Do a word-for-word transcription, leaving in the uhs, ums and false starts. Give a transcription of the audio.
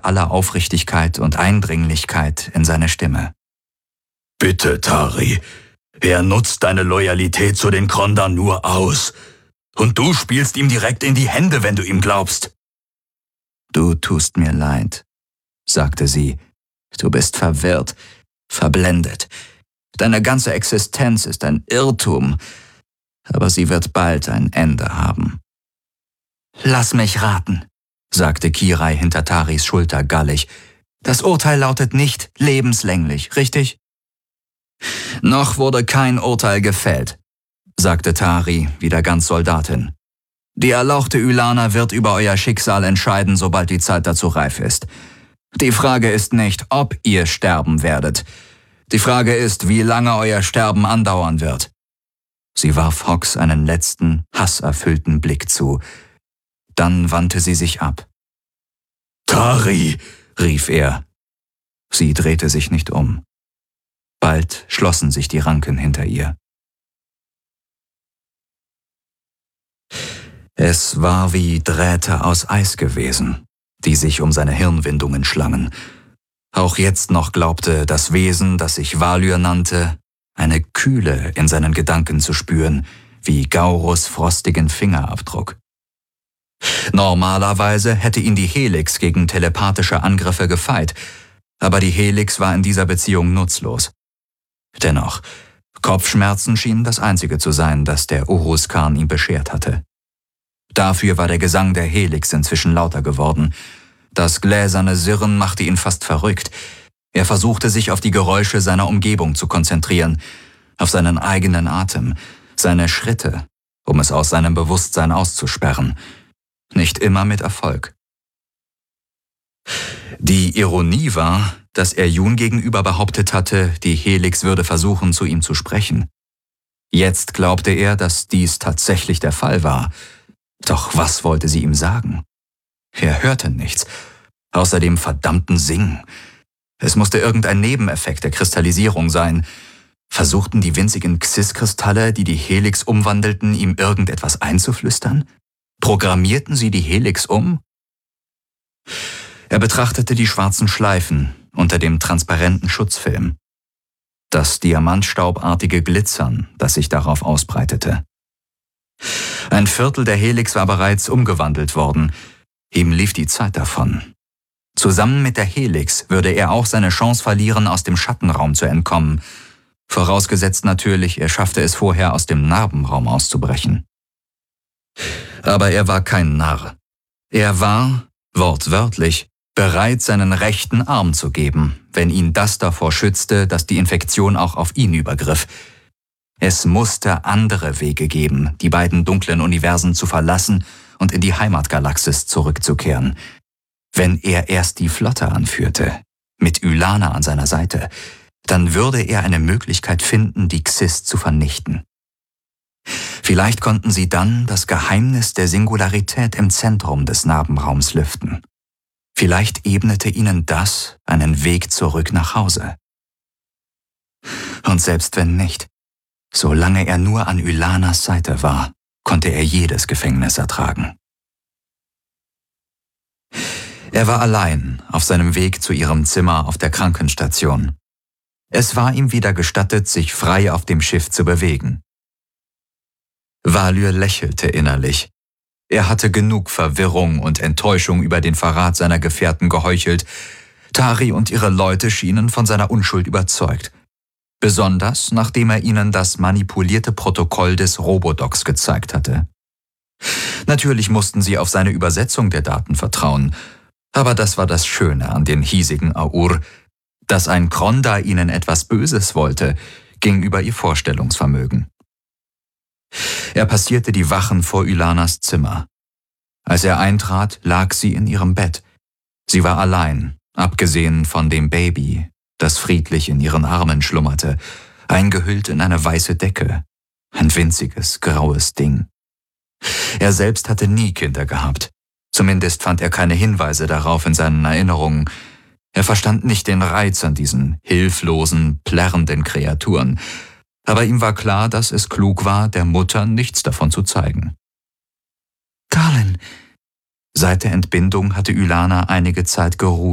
aller Aufrichtigkeit und Eindringlichkeit in seine Stimme. »Bitte, Tari, er nutzt deine Loyalität zu den Krondern nur aus. Und du spielst ihm direkt in die Hände, wenn du ihm glaubst.« »Du tust mir leid«, sagte sie. »Du bist verwirrt, verblendet. Deine ganze Existenz ist ein Irrtum, aber sie wird bald ein Ende haben.« »Lass mich raten«, sagte Kirai hinter Taris Schulter gallig. »Das Urteil lautet nicht lebenslänglich, richtig?« »Noch wurde kein Urteil gefällt«, sagte Tari, wieder ganz Soldatin. »Die erlauchte Ylana wird über euer Schicksal entscheiden, sobald die Zeit dazu reif ist. Die Frage ist nicht, ob ihr sterben werdet. Die Frage ist, wie lange euer Sterben andauern wird.« Sie warf Hox einen letzten, hasserfüllten Blick zu. Dann wandte sie sich ab. »Tari«, rief er. Sie drehte sich nicht um. Bald schlossen sich die Ranken hinter ihr. Es war wie Drähte aus Eis gewesen, die sich um seine Hirnwindungen schlangen. Auch jetzt noch glaubte das Wesen, das sich Valyr nannte, eine Kühle in seinen Gedanken zu spüren, wie Gaurus frostigen Fingerabdruck. Normalerweise hätte ihn die Helix gegen telepathische Angriffe gefeit, aber die Helix war in dieser Beziehung nutzlos. Dennoch, Kopfschmerzen schienen das Einzige zu sein, das der Uruzkan ihm beschert hatte. Dafür war der Gesang der Helix inzwischen lauter geworden. Das gläserne Sirren machte ihn fast verrückt. Er versuchte sich auf die Geräusche seiner Umgebung zu konzentrieren, auf seinen eigenen Atem, seine Schritte, um es aus seinem Bewusstsein auszusperren. Nicht immer mit Erfolg. Die Ironie war, dass er Jun gegenüber behauptet hatte, die Helix würde versuchen, zu ihm zu sprechen. Jetzt glaubte er, dass dies tatsächlich der Fall war. Doch was wollte sie ihm sagen? Er hörte nichts, außer dem verdammten Singen. Es musste irgendein Nebeneffekt der Kristallisierung sein. Versuchten die winzigen Xyz-Kristalle, die die Helix umwandelten, ihm irgendetwas einzuflüstern? Programmierten sie die Helix um? Er betrachtete die schwarzen Schleifen unter dem transparenten Schutzfilm. Das diamantstaubartige Glitzern, das sich darauf ausbreitete. Ein Viertel der Helix war bereits umgewandelt worden. Ihm lief die Zeit davon. Zusammen mit der Helix würde er auch seine Chance verlieren, aus dem Schattenraum zu entkommen. Vorausgesetzt natürlich, er schaffte es vorher, aus dem Narbenraum auszubrechen. Aber er war kein Narr. Er war, wortwörtlich, bereit, seinen rechten Arm zu geben, wenn ihn das davor schützte, dass die Infektion auch auf ihn übergriff. Es musste andere Wege geben, die beiden dunklen Universen zu verlassen und in die Heimatgalaxis zurückzukehren. Wenn er erst die Flotte anführte, mit Ylana an seiner Seite, dann würde er eine Möglichkeit finden, die Xyz zu vernichten. Vielleicht konnten sie dann das Geheimnis der Singularität im Zentrum des Narbenraums lüften. Vielleicht ebnete ihnen das einen Weg zurück nach Hause. Und selbst wenn nicht, solange er nur an Ylanas Seite war, konnte er jedes Gefängnis ertragen. Er war allein auf seinem Weg zu ihrem Zimmer auf der Krankenstation. Es war ihm wieder gestattet, sich frei auf dem Schiff zu bewegen. Valyr lächelte innerlich. Er hatte genug Verwirrung und Enttäuschung über den Verrat seiner Gefährten geheuchelt. Tari und ihre Leute schienen von seiner Unschuld überzeugt. Besonders, nachdem er ihnen das manipulierte Protokoll des Robodocs gezeigt hatte. Natürlich mussten sie auf seine Übersetzung der Daten vertrauen, aber das war das Schöne an den hiesigen Aur. Dass ein Kronda ihnen etwas Böses wollte, ging über ihr Vorstellungsvermögen. Er passierte die Wachen vor Ylanas Zimmer. Als er eintrat, lag sie in ihrem Bett. Sie war allein, abgesehen von dem Baby, das friedlich in ihren Armen schlummerte, eingehüllt in eine weiße Decke, ein winziges, graues Ding. Er selbst hatte nie Kinder gehabt. Zumindest fand er keine Hinweise darauf in seinen Erinnerungen. Er verstand nicht den Reiz an diesen hilflosen, plärrenden Kreaturen. Aber ihm war klar, dass es klug war, der Mutter nichts davon zu zeigen. »Darlin«, seit der Entbindung hatte Ylana einige Zeit geruht.